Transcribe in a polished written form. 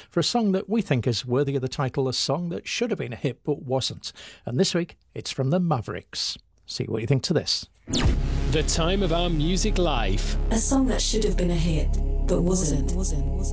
for a song that we think is worthy of the title, a song that should have been a hit but wasn't. And this week, it's from the Mavericks. See what you think to this. The time of our music life. A song that should have been a hit but wasn't.